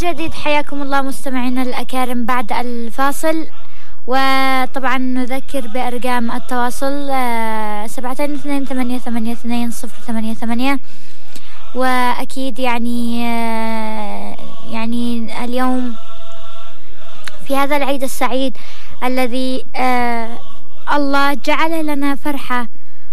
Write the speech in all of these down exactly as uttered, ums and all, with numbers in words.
جديد حياكم الله مستمعينا الأكارم بعد الفاصل. وطبعا نذكر بأرقام التواصل سبعتين اثنين ثمانية ثمانية اثنين صفر ثمانية ثمانية. وأكيد يعني يعني اليوم في هذا العيد السعيد الذي الله جعله لنا فرحة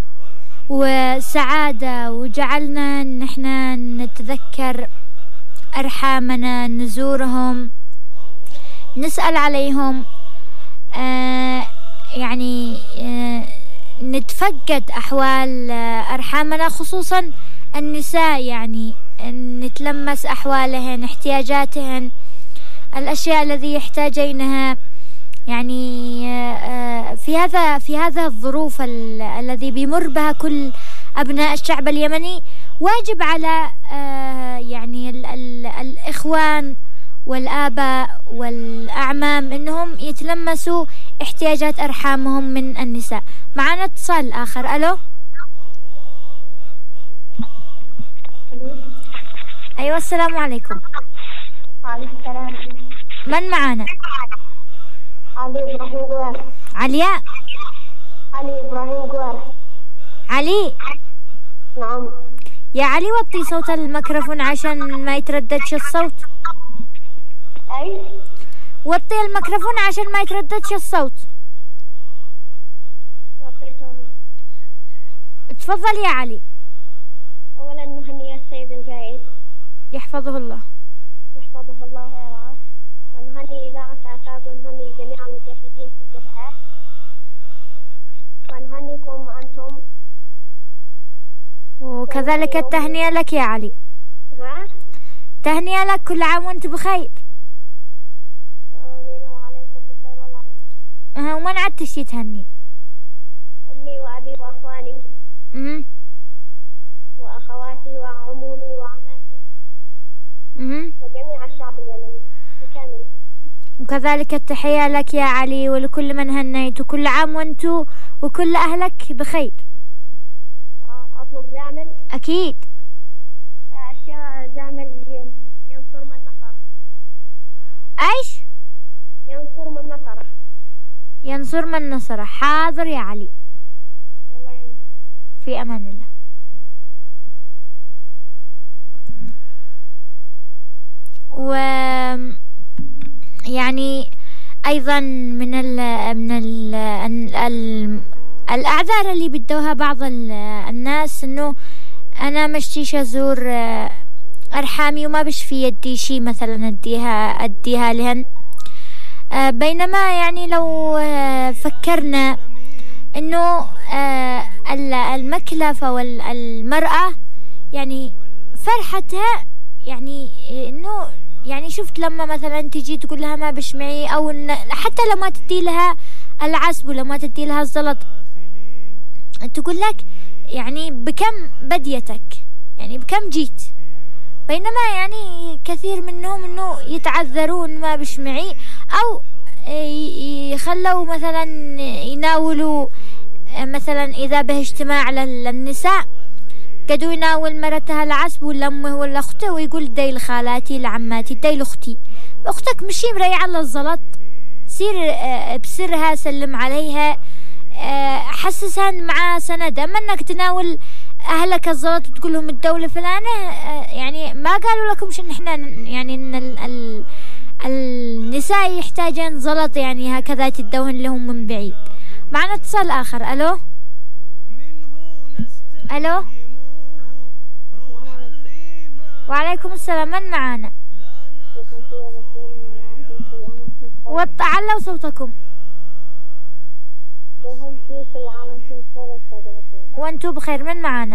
وسعادة، وجعلنا نحن نتذكر أرحامنا، نزورهم، نسأل عليهم، آه يعني آه نتفقد أحوال آه أرحامنا، خصوصا النساء، يعني نتلمس أحوالهن، احتياجاتهن، الأشياء الذي يحتاجينها، يعني آه في هذا في هذا الظروف الذي بيمر بها كل أبناء الشعب اليمني. واجب على آه يعني ال ال الإخوان والآباء والأعمام إنهم يتلمسوا احتياجات أرحامهم من النساء. معنا اتصال آخر. ألو. أيوة السلام عليكم. وعليكم السلام. من معنا؟ علي إبراهيم جوار. علياء. علي إبراهيم جوار. علي. نعم. يا علي وطي صوت الميكروفون عشان ما يترددش الصوت. أي؟ وطي الميكروفون عشان ما يترددش الصوت. وطيته. تفضل يا علي. أولا نهني السيد القائد يحفظه الله. يحفظه الله ويرعاه، ونهني إذاعة عتاب، ونهني جميع المجاهدين في الجبهة، ونهنيكم أنتم، وكذلك التهنئة لك يا علي. ها؟ تهنئة لك، كل عام وانت بخير. آمين وعليكم بالخير والعافية. ها، ومن عدتش تهني؟ أمي وأبي وأخواني. امم وأخواتي وعمومي وعماتي. امم وجميع الشعب اليمني بكامله. وكذلك التحية لك يا علي ولكل من هنيت، وكل عام وانتو وكل أهلك بخير. أطلب زعمل؟ أكيد. أشياء زعمل ينصر من نصره. أيش؟ ينصر من نصره. ينصر من نصره. حاضر يا علي. يلا يعني. في أمان الله. و يعني أيضا من ال من ال ال الأعذار اللي بدوها بعض الناس إنه أنا مشتيش أزور أرحامي وما بش في يدي شي مثلا أديها أديها لهن، بينما يعني لو فكرنا إنه المكلفة والمرأة يعني فرحتها، يعني إنه يعني شفت لما مثلا تجي تقول لها ما بش معي، أو حتى لما تدي لها العسب ولما تدي لها الزلط تقول لك يعني بكم بديتك، يعني بكم جيت، بينما يعني كثير منهم انه يتعذرون ما بش معي، او يخلوا مثلا يناولوا مثلا اذا به اجتماع للنساء قدوا يناول مرتها العسب ولا امه ولا اخته، ويقول دي لخالاتي لعماتي دي لاختي. اختك مشي مريعة على الزلط، سير بسرها سلم عليها، حسسها مع سندة، اما انك تناول اهلك الزلط وتقول لهم الدولة فلانة، يعني ما قالوا لكمش ان احنا يعني ان ال ال النساء يحتاجن زلط يعني هكذا تدوهن لهم من بعيد. معنا اتصال اخر. الو. الو. وعليكم السلام. من معانا؟ وعلوا صوتكم. وانتو بخير. من معانا؟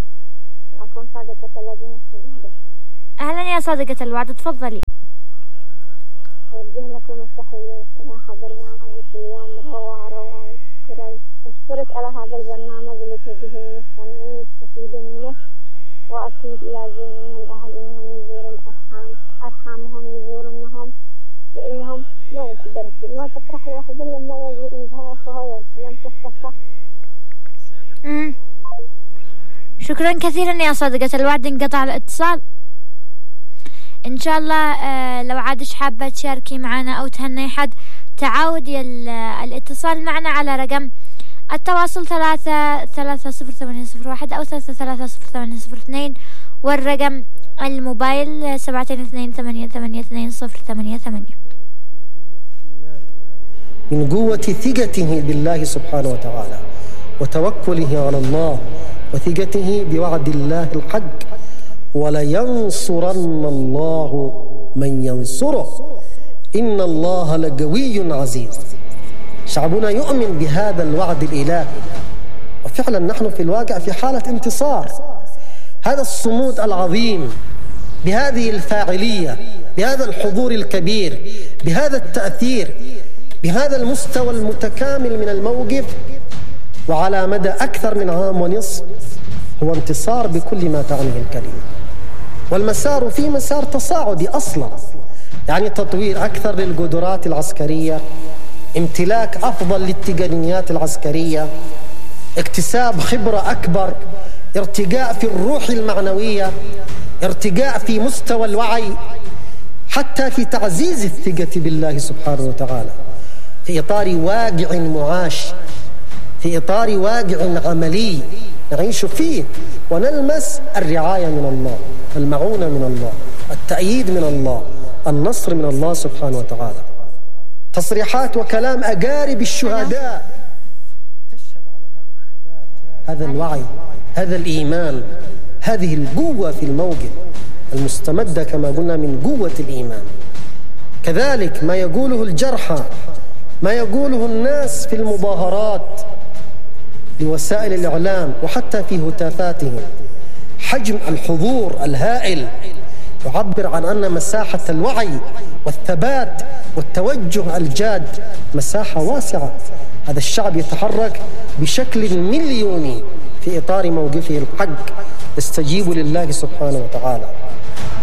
اهلا يا صادقة الوعد، تفضلي. أوجه لكم التحية كما حضرنا هذا اليوم روعة روعة. أشكرك على هذا البرنامج اللي توجهه المستمعين يستفيدوا منه، وأكيد لازم الأهل إنهم يزوروا الأرحام أرحامهم يزورونهم، لأنهم ما تقدر ما تفرح الواحد إلا لما يجي عندها صغير لم تفرح. امم شكرا كثيرا يا صادقة الوعد. انقطع الاتصال. إن شاء الله لو عادش حابة تشاركي معنا أو تهني حد تعاودي الاتصال معنا على رقم التواصل ثلاثة ثلاثة صفر ثمانية صفر واحد أو ثلاثة ثلاثة صفر ثمانية صفر اثنين، والرقم الموبايل سبعة اثنين ثمانية ثمانية اثنين صفر ثمانية ثمانية. من قوة ثقته بالله سبحانه وتعالى وتوكله على الله وثقته بوعد الله الحق، ولينصرن الله من ينصره إن الله لقوي عزيز. شعبنا يؤمن بهذا الوعد الإلهي، وفعلا نحن في الواقع في حالة انتصار. هذا الصمود العظيم بهذه الفاعلية، بهذا الحضور الكبير، بهذا التأثير، بهذا المستوى المتكامل من الموقف، وعلى مدى أكثر من عام ونصف، هو انتصار بكل ما تعنيه الكلمة. والمسار في مسار تصاعدي أصلا، يعني تطوير أكثر للقدرات العسكرية، امتلاك أفضل للتقنيات العسكرية، اكتساب خبرة أكبر، ارتقاء في الروح المعنوية، ارتقاء في مستوى الوعي، حتى في تعزيز الثقة بالله سبحانه وتعالى، في إطار واقع معاش، في إطار واقع عملي نعيش فيه ونلمس الرعاية من الله، المعونة من الله، التأييد من الله، النصر من الله سبحانه وتعالى. تصريحات وكلام أقارب الشهداء تشهد على هذا الثبات، هذا الوعي، هذا الإيمان، هذه القوة في الموقف المستمدة كما قلنا من قوة الإيمان. كذلك ما يقوله الجرحى، ما يقوله الناس في المظاهرات لوسائل الإعلام وحتى في هتافاتهم، حجم الحضور الهائل يعبر عن أن مساحة الوعي والثبات والتوجه الجاد مساحة واسعة. هذا الشعب يتحرك بشكل مليوني في إطار موقفه الحق، يستجيب لله سبحانه وتعالى.